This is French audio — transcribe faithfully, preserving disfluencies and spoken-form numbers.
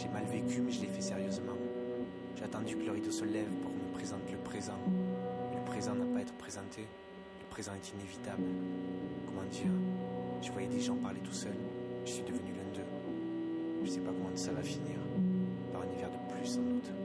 J'ai mal vécu, mais je l'ai fait sérieusement. J'ai attendu que le rideau se lève pour me présenter le présent. Et le présent n'a pas à être présenté. Le présent est inévitable. Comment dire? Je voyais des gens parler tout seuls. Je suis devenu l'un d'eux. Je sais pas comment ça va finir. Par un hiver de plus, sans doute.